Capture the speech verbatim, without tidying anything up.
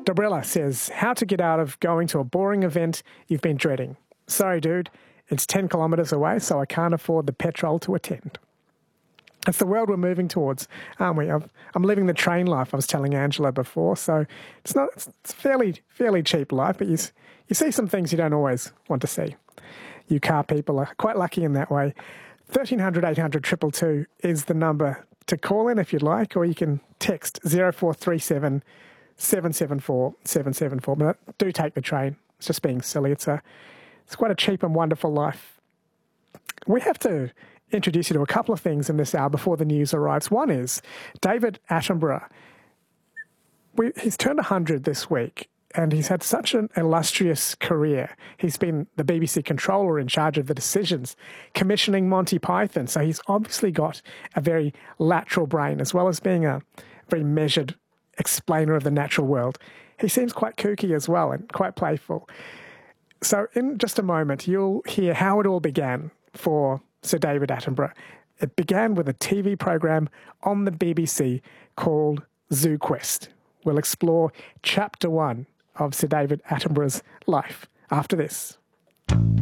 Dobrella says, how to get out of going to a boring event you've been dreading. Sorry, dude, it's ten kilometres away, so I can't afford the petrol to attend. It's the world we're moving towards, aren't we? I've, I'm living the train life I was telling Angela before, so it's not it's, it's fairly fairly cheap life, but you, you see some things you don't always want to see. You car people are quite lucky in that way. thirteen hundred, eight hundred, two two two is the number to call in if you'd like, or you can text zero four three seven, seven seven four, seven seven four. But do take the train. It's just being silly. It's a it's quite a cheap and wonderful life. We have to introduce you to a couple of things in this hour before the news arrives. One is David Attenborough. We, he's turned one hundred this week, and he's had such an illustrious career. He's been the B B C controller in charge of the decisions, commissioning Monty Python. So he's obviously got a very lateral brain, as well as being a very measured explainer of the natural world. He seems quite kooky as well and quite playful. So in just a moment, you'll hear how it all began for Sir David Attenborough. It began with a T V program on the B B C called Zoo Quest. We'll explore chapter one of Sir David Attenborough's life after this.